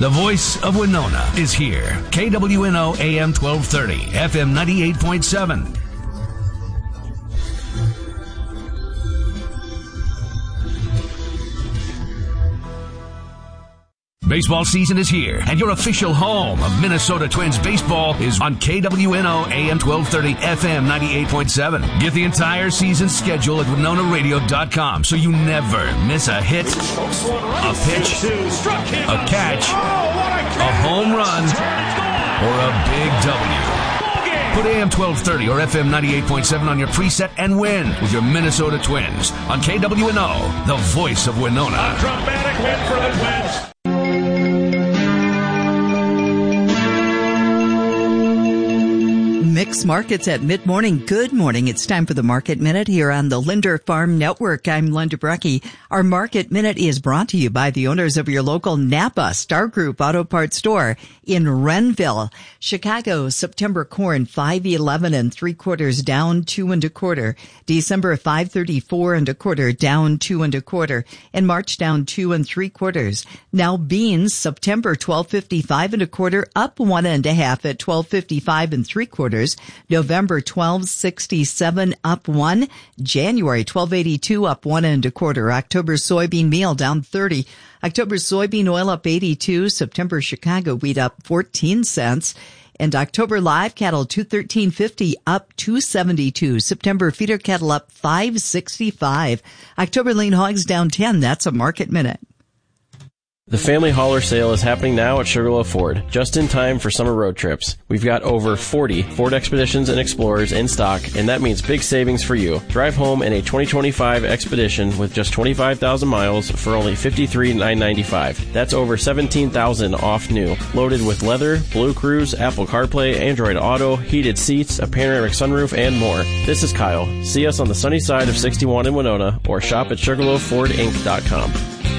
The voice of Winona is here. KWNO AM 1230, FM 98.7. Baseball season is here, and your official home of Minnesota Twins baseball is on KWNO AM 1230, FM 98.7. Get the entire season schedule at WinonaRadio.com so you never miss a hit, a pitch, a catch, a home run, or a big W. Put AM 1230 or FM 98.7 on your preset and win with your Minnesota Twins on KWNO, the voice of Winona. A dramatic win for the Twins. Mixed Markets at mid-morning. Good morning. It's time for the Market Minute here on the Linder Farm Network. I'm Linda Brecky. Our Market Minute is brought to you by the owners of your local Napa Star Group Auto Parts store in Renville. Chicago, September corn, 5.11 3/4 down 2 1/4. December, 5.34 1/4 down 2 1/4. And March down 2 3/4. Now beans, September, 12.55 1/4 up 1 1/2 at 12.55 3/4. November 12.67 up 1. January 12.82 up 1 1/4. October soybean meal down 30. October soybean oil up 82. September Chicago wheat up 14 cents. And October live cattle 213.50 up 272. September feeder cattle up 565. October lean hogs down 10. That's a Market Minute. The Family Hauler Sale is happening now at Sugarloaf Ford, just in time for summer road trips. We've got over 40 Ford Expeditions and Explorers in stock, and that means big savings for you. Drive home in a 2025 Expedition with just 25,000 miles for only $53,995. That's over $17,000 off new. Loaded with leather, Blue Cruise, Apple CarPlay, Android Auto, heated seats, a panoramic sunroof, and more. This is Kyle. See us on the sunny side of 61 in Winona, or shop at SugarloafFordInc.com.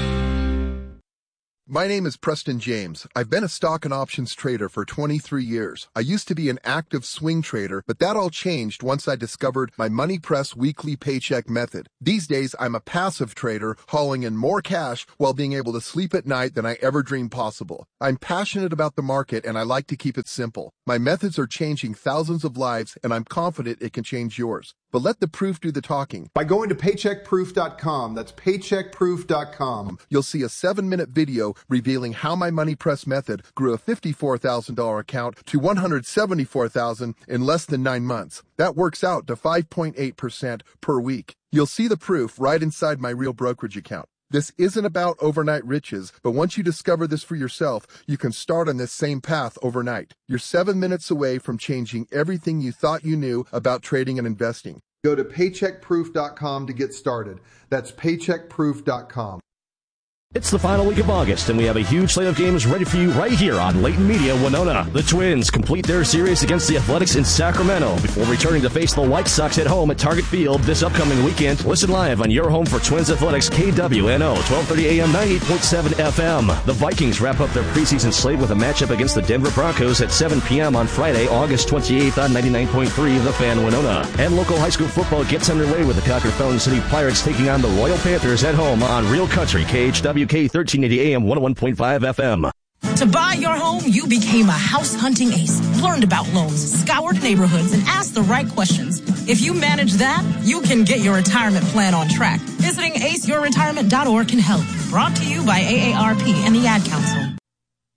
My name is Preston James. I've been a stock and options trader for 23 years. I used to be an active swing trader, but that all changed once I discovered my MoneyPress weekly paycheck method. These days, I'm a passive trader hauling in more cash while being able to sleep at night than I ever dreamed possible. I'm passionate about the market and I like to keep it simple. My methods are changing thousands of lives and I'm confident it can change yours. But let the proof do the talking. By going to paycheckproof.com, that's paycheckproof.com, you'll see a 7-minute video revealing how my MoneyPress method grew a $54,000 account to $174,000 in less than 9 months. That works out to 5.8% per week. You'll see the proof right inside my real brokerage account. This isn't about overnight riches, but once you discover this for yourself, you can start on this same path overnight. You're 7 minutes away from changing everything you thought you knew about trading and investing. Go to paycheckproof.com to get started. That's paycheckproof.com. It's the final week of August, and we have a huge slate of games ready for you right here on Leighton Media Winona. The Twins complete their series against the Athletics in Sacramento before returning to face the White Sox at home at Target Field this upcoming weekend. Listen live on your home for Twins Athletics, KWNO, 1230 AM, 98.7 FM. The Vikings wrap up their preseason slate with a matchup against the Denver Broncos at 7 p.m. on Friday, August 28th on 99.3 The Fan Winona. And local high school football gets underway with the Concord Fountain City Pirates taking on the Royal Panthers at home on Real Country, KHW. K1380 AM, 101.5 FM. To buy your home, you became a house hunting ace, learned about loans, scoured neighborhoods, and asked the right questions. If you manage that, you can get your retirement plan on track. Visiting aceyourretirement.org can help. Brought to you by AARP and the Ad Council.